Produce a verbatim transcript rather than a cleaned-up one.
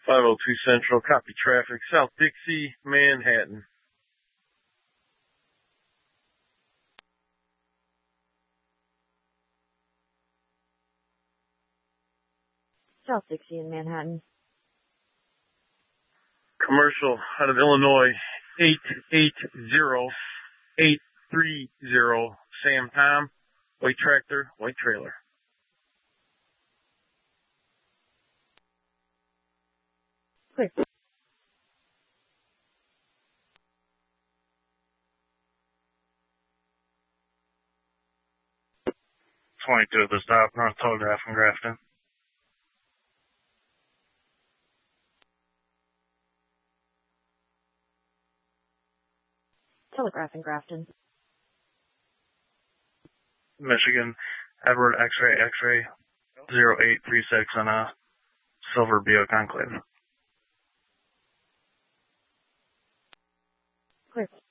five oh two Central, copy traffic, South Dixie, Manhattan. South Dixie in Manhattan. Commercial out of Illinois, eight eight zero eight three zero, Sam Tom, white tractor, white trailer. Clear. twenty-two at the stop, North Telegraph and Grafton. Telegraph in Grafton. Michigan, Edward X-ray X-ray zero eight three six on a Silver Bio Conclave. Clear.